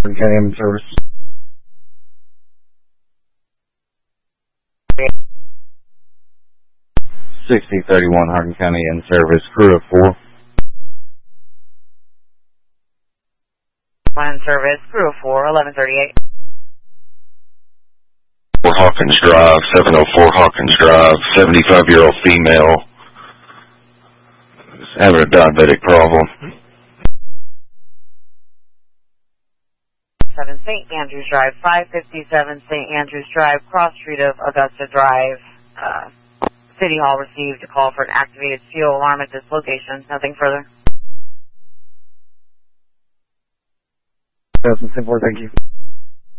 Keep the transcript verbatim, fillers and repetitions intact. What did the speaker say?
County in service. sixty thirty-one Hardin County in service, crew of four. One in service, crew of four, eleven thirty-eight. four Hawkins Drive, seven oh four Hawkins Drive, seventy-five-year-old female, is having a diabetic problem. seven Saint Andrews Drive, five fifty-seven Saint Andrews Drive, cross street of Augusta Drive. Uh, City Hall received a call for an activated fuel alarm at this location. Nothing further. That's simple, thank you.